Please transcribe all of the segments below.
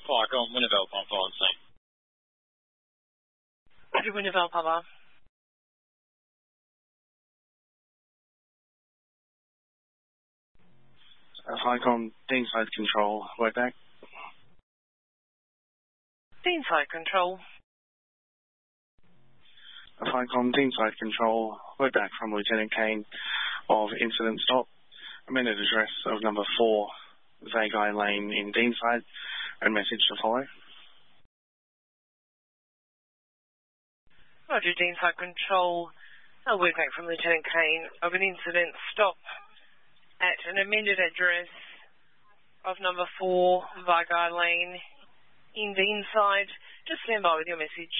Pike on Wintervale, Pump 5, same. Roger, Wintervale, Papa. Hicom, Deanside Control, word back. Deanside Control. Hicom, Deanside Control, word back from Lieutenant Kane of incident stop. Amended address of number 4, Vagai Lane in Deanside, and message to follow. Roger, Deanside Control. Word back from Lieutenant Kane of an incident stop at an amended address of number 4, Vagai Lane in Deanside. Just stand by with your message.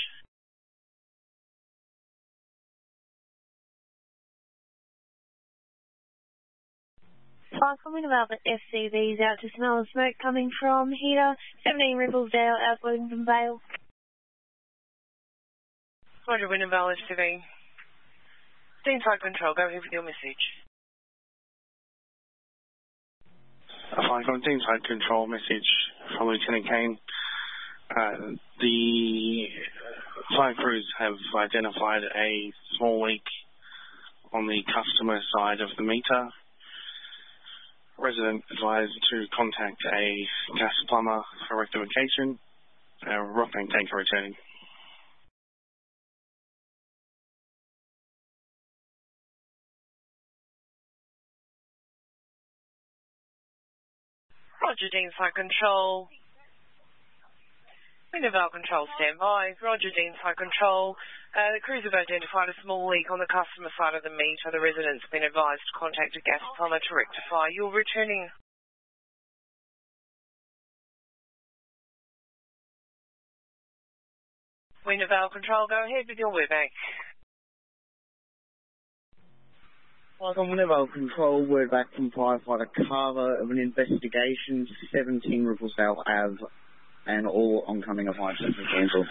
From Wintervale, the FCV's out to smell the smoke coming from heater 17 Ribblesdale, outgoing from Vale. Roger, Wintervale, FCV. Deanside Control, go ahead with your message. Hicom, Deanside Control, message from Lieutenant Kane. The fire crews have identified a small leak on the customer side of the meter. Resident advised to contact a gas plumber for rectification. Rockbank tanker returning. Roger, Deanside Control. Wintervale Control, stand by. Roger, Deanside Control. The crews have identified a small leak on the customer side of the meter. The resident's been advised to contact a gas plumber to rectify. You're returning. Wintervale Control, go ahead with your word back. Welcome, Wintervale Control, word back from firefighter Carver of an investigation, 17 Ribblesdale Ave, and all oncoming appliances are cancelled.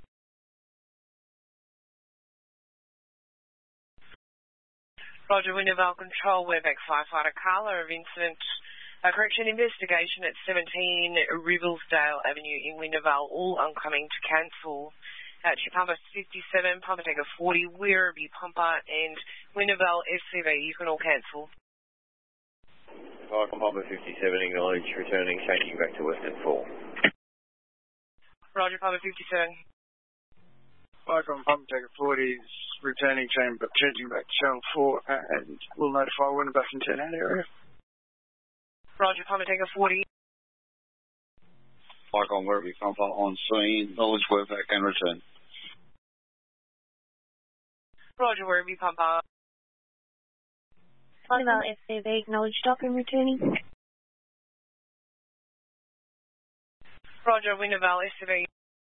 Roger, Wintervale Control, word back firefighter Carla of incident investigation at 17 Ribblesdale Avenue in Wintervale, all oncoming to cancel. Pumper 57, Pumper Tanker 40, Werribee Pumper, and Wintervale FCV, you can all cancel. Pumper 57, acknowledge, returning, changing back to Western 4. Roger, Pumper 57. Hicom, Pumper Tanker 40 is returning, changing back to Channel 4, and we'll notify when back in turnout area. Roger, Pumper Tanker 40. Hicom, Werribee Pumper on scene, knowledge, word back and return. Roger, Werribee Pumper. Wintervale FCV, acknowledge stop and returning. Roger, Wintervale FCV.